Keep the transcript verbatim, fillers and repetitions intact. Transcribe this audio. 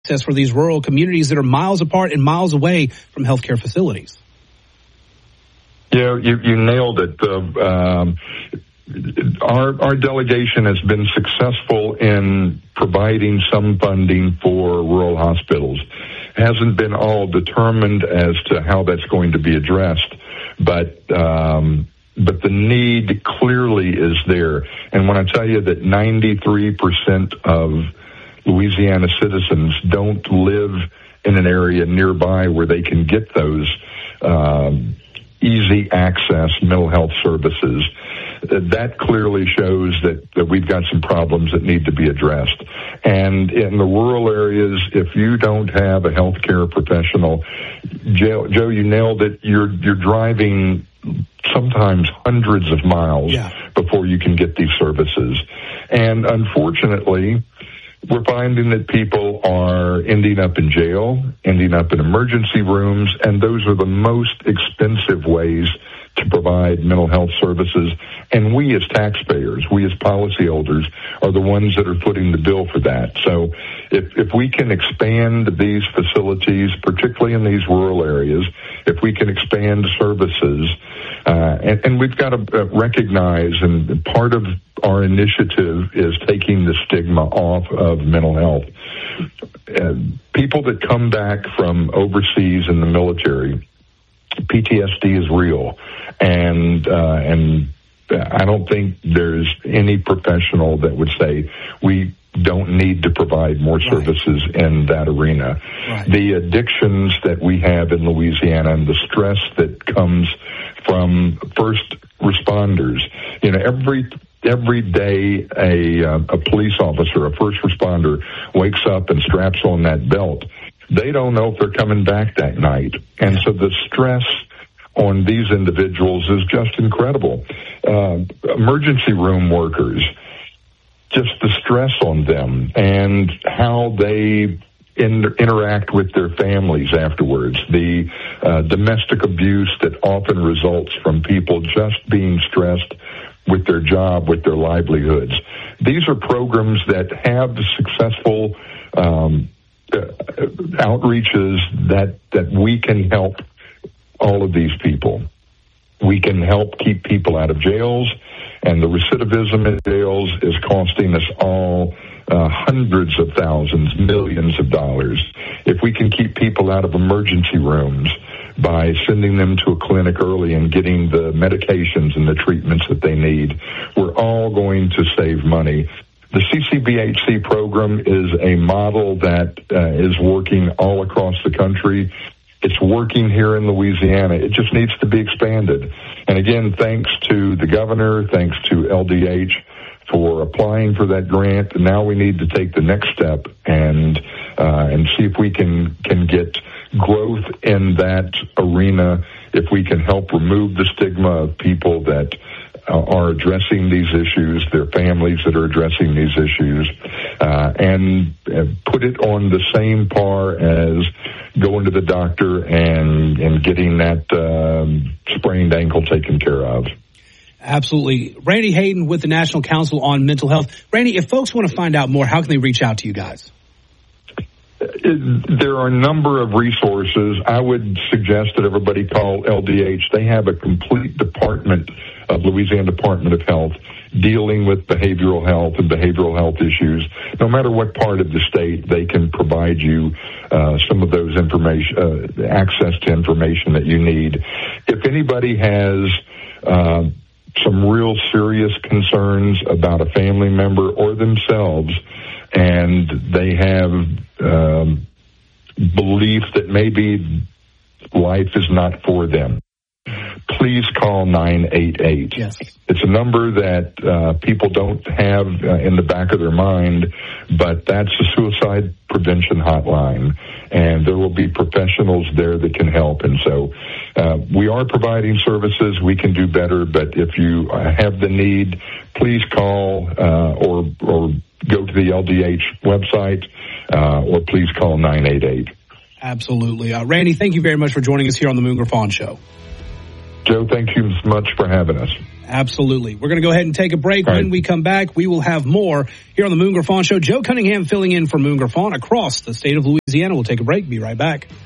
access for these rural communities that are miles apart and miles away from healthcare facilities. Yeah, you, you nailed it. Uh, um, our, our delegation has been successful in providing some funding for rural hospitals. Hasn't been all determined as to how that's going to be addressed, but um, but the need clearly is there. And when I tell you that ninety-three percent of Louisiana citizens don't live in an area nearby where they can get those um, easy access mental health services, that clearly shows that, that we've got some problems that need to be addressed. And in the rural areas, if you don't have a healthcare professional, Joe, Joe, you nailed it. You're you're driving sometimes hundreds of miles yeah. before you can get these services. And unfortunately, we're finding that people are ending up in jail, ending up in emergency rooms, and those are the most expensive ways to provide mental health services. And we as taxpayers, we as policyholders, are the ones that are footing the bill for that. So if, if we can expand these facilities, particularly in these rural areas, if we can expand services, uh, and, and we've got to recognize, and part of our initiative is taking the stigma off of mental health. Uh, people that come back from overseas in the military, P T S D is real, and uh, and I don't think there's any professional that would say we don't need to provide more right. services in that arena. Right. The addictions that we have in Louisiana and the stress that comes from first responders, you know, every every day a uh, a police officer, a first responder wakes up and straps on that belt. They don't know if they're coming back that night. And so the stress on these individuals is just incredible. Uh, emergency room workers, just the stress on them and how they in, interact with their families afterwards, the uh, domestic abuse that often results from people just being stressed with their job, with their livelihoods. These are programs that have successful um Uh, outreaches that, that we can help all of these people. We can help keep people out of jails, and the recidivism in jails is costing us all uh, hundreds of thousands, millions of dollars. If we can keep people out of emergency rooms by sending them to a clinic early and getting the medications and the treatments that they need, we're all going to save money. The C C B H C program is a model that uh, is working all across the country. It's working here in Louisiana. It just needs to be expanded. And again, thanks to the governor, thanks to L D H for applying for that grant. And now we need to take the next step and uh, and see if we can can get growth in that arena, if we can help remove the stigma of people that are addressing these issues, their families that are addressing these issues, uh, and uh, put it on the same par as going to the doctor and, and getting that um, sprained ankle taken care of. Absolutely. Randy Hayden with the National Council on Mental Health. Randy, if folks want to find out more, how can they reach out to you guys? There are a number of resources. I would suggest that everybody call L D H. They have a complete department of Louisiana Department of Health dealing with behavioral health and behavioral health issues. No matter what part of the state, they can provide you uh, some of those information, uh, access to information that you need. If anybody has uh, some real serious concerns about a family member or themselves, and they have um, belief that maybe life is not for them, please call nine eight eight. Yes. It's a number that uh, people don't have uh, in the back of their mind, but that's a suicide prevention hotline, and there will be professionals there that can help. And so uh, we are providing services. We can do better, but if you have the need, please call uh, or or go to the L D H website uh, or please call nine eight eight. Absolutely. Uh, Randy, thank you very much for joining us here on the Moon Griffon Show. Joe, thank you so much for having us. Absolutely. We're going to go ahead and take a break. All when right. we come back, we will have more here on the Moon Griffon Show. Joe Cunningham filling in for Moon Griffon across the state of Louisiana. We'll take a break. Be right back.